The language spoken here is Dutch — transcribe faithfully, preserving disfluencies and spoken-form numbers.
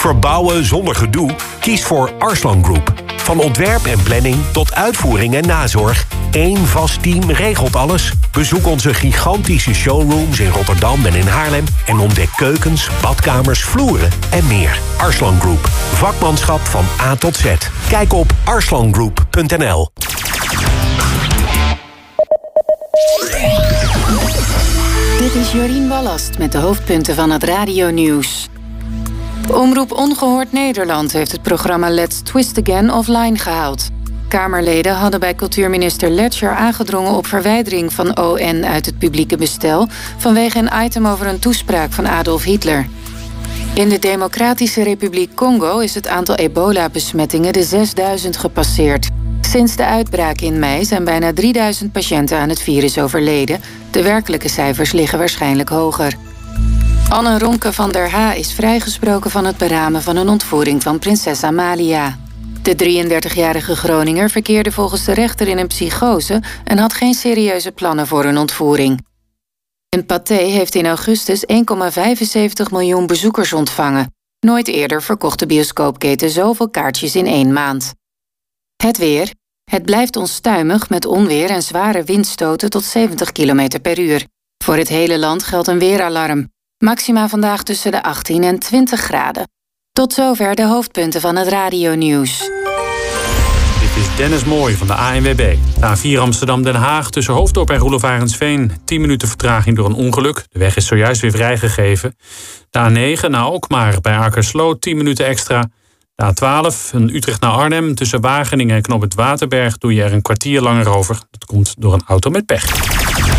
Verbouwen zonder gedoe? Kies voor Arslan Group. Van ontwerp en planning tot uitvoering en nazorg. Eén vast team regelt alles. Bezoek onze gigantische showrooms in Rotterdam en in Haarlem en ontdek keukens, badkamers, vloeren en meer. Arslan Group. Vakmanschap van A tot Z. Kijk op arslan group punt n l. Dit is Jorien Wallast met de hoofdpunten van het radionieuws. Omroep Ongehoord Nederland heeft het programma Let's Twist Again offline gehaald. Kamerleden hadden bij cultuurminister Letscher aangedrongen op verwijdering van O N uit het publieke bestel vanwege een item over een toespraak van Adolf Hitler. In de Democratische Republiek Congo is het aantal ebola-besmettingen de zesduizend gepasseerd. Sinds de uitbraak in mei zijn bijna drieduizend patiënten aan het virus overleden. De werkelijke cijfers liggen waarschijnlijk hoger. Anne Ronke van der Ha is vrijgesproken van het beramen van een ontvoering van prinses Amalia. De drieëndertigjarige Groninger verkeerde volgens de rechter in een psychose en had geen serieuze plannen voor een ontvoering. En Pathé heeft in augustus één komma vijfenzeventig miljoen bezoekers ontvangen. Nooit eerder verkocht de bioscoopketen zoveel kaartjes in één maand. Het weer. Het blijft onstuimig met onweer en zware windstoten tot zeventig kilometer per uur. Voor het hele land geldt een weeralarm. Maxima vandaag tussen de achttien en twintig graden. Tot zover de hoofdpunten van het radionieuws. Dit is Dennis Mooij van de A N W B. De A vier Amsterdam-Den Haag tussen Hoofddorp en Roelof Arendsveen. tien minuten vertraging door een ongeluk. De weg is zojuist weer vrijgegeven. De A negen naar Alkmaar bij Akersloot tien minuten extra. De A twaalf van Utrecht naar Arnhem tussen Wageningen en Knoop het Waterberg doe je er een kwartier langer over. Dat komt door een auto met pech.